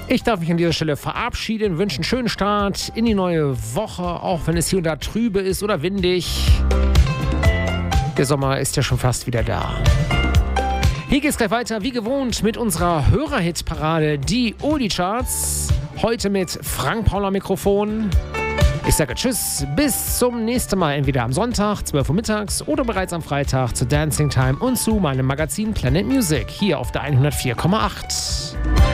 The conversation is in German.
Ich darf mich an dieser Stelle verabschieden, wünsche einen schönen Start in die neue Woche, auch wenn es hier und da trübe ist oder windig. Der Sommer ist ja schon fast wieder da. Hier geht's gleich weiter, wie gewohnt, mit unserer Hörerhit-Parade, die Oldie-Charts. Heute mit Frank Paul am Mikrofon. Ich sage Tschüss, bis zum nächsten Mal, entweder am Sonntag, 12 Uhr mittags oder bereits am Freitag zur Dancing Time und zu meinem Magazin Planet Music hier auf der 104,8.